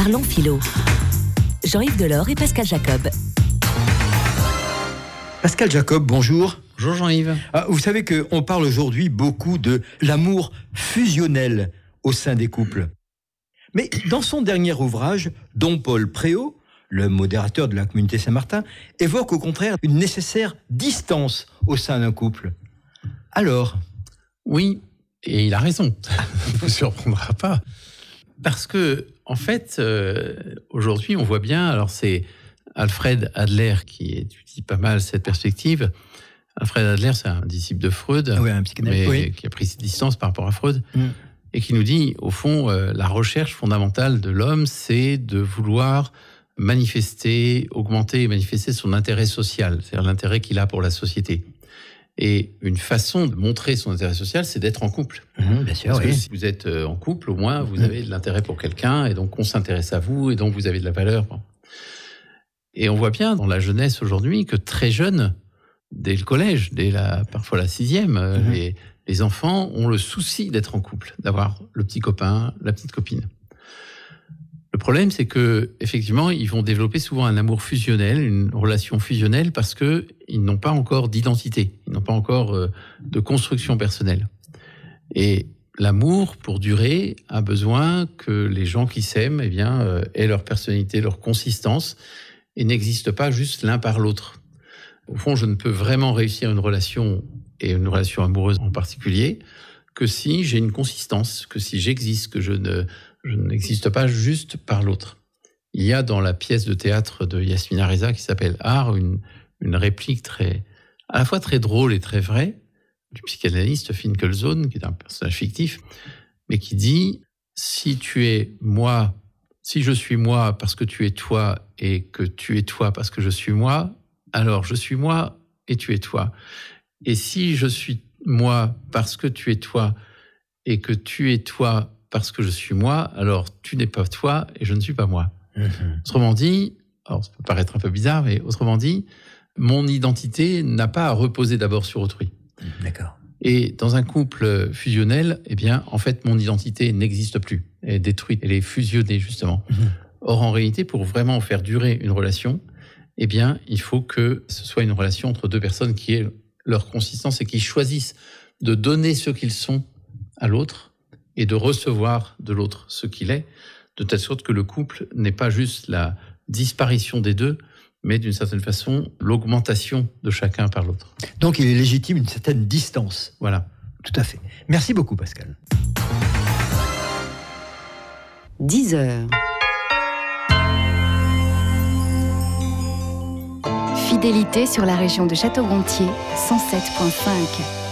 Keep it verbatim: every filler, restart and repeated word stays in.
Parlons philo. Jean-Yves Delors et Pascal Jacob. Pascal Jacob, bonjour. Bonjour Jean-Yves. Ah, vous savez qu'on parle aujourd'hui beaucoup de l'amour fusionnel au sein des couples. Mais dans son dernier ouvrage, Don Paul Préau, le modérateur de la communauté Saint-Martin, évoque au contraire une nécessaire distance au sein d'un couple. Alors ? Oui, et il a raison. Ça ne vous surprendra pas. Parce que, en fait, euh, aujourd'hui, on voit bien, alors c'est Alfred Adler qui étudie pas mal cette perspective. Alfred Adler, c'est un disciple de Freud, oui, un psychanalyste, mais oui. qui a pris ses distances par rapport à Freud, mm. et qui nous dit, au fond, euh, la recherche fondamentale de l'homme, c'est de vouloir manifester, augmenter et manifester son intérêt social, c'est-à-dire l'intérêt qu'il a pour la société. Et une façon de montrer son intérêt social, c'est d'être en couple. Mmh, bien sûr, Parce oui. que si vous êtes en couple, au moins, vous mmh. avez de l'intérêt pour quelqu'un, et donc on s'intéresse à vous, et donc vous avez de la valeur. Et on voit bien dans la jeunesse aujourd'hui que très jeune, dès le collège, dès la, parfois la sixième, mmh. les, les enfants ont le souci d'être en couple, d'avoir le petit copain, la petite copine. Le problème, c'est que effectivement, ils vont développer souvent un amour fusionnel, une relation fusionnelle, parce que ils n'ont pas encore d'identité, ils n'ont pas encore euh, de construction personnelle. Et l'amour, pour durer, a besoin que les gens qui s'aiment, eh bien, euh, aient leur personnalité, leur consistance, et n'existent pas juste l'un par l'autre. Au fond, je ne peux vraiment réussir une relation, et une relation amoureuse en particulier, que si j'ai une consistance, que si j'existe, que je ne Je n'existe pas juste par l'autre. Il y a dans la pièce de théâtre de Yasmina Reza qui s'appelle Art une, une réplique très, à la fois très drôle et très vraie du psychanalyste Finkelsohn, qui est un personnage fictif, mais qui dit « Si tu es moi, si je suis moi parce que tu es toi et que tu es toi parce que je suis moi, alors je suis moi et tu es toi. Et si je suis moi parce que tu es toi et que tu es toi parce que je suis moi, alors tu n'es pas toi et je ne suis pas moi. Mmh. Autrement dit, alors ça peut paraître un peu bizarre, mais autrement dit, mon identité n'a pas à reposer d'abord sur autrui. Mmh, d'accord. Et dans un couple fusionnel, eh bien, en fait, mon identité n'existe plus. Elle est détruite, elle est fusionnée, justement. Mmh. Or, en réalité, pour vraiment faire durer une relation, eh bien, il faut que ce soit une relation entre deux personnes qui aient leur consistance et qui choisissent de donner ce qu'ils sont à l'autre, et de recevoir de l'autre ce qu'il est, de telle sorte que le couple n'est pas juste la disparition des deux, mais d'une certaine façon, l'augmentation de chacun par l'autre. Donc il est légitime une certaine distance. Voilà. Tout à fait. Merci beaucoup, Pascal. dix heures. Fidélité sur la région de Château-Gontier, cent sept virgule cinq.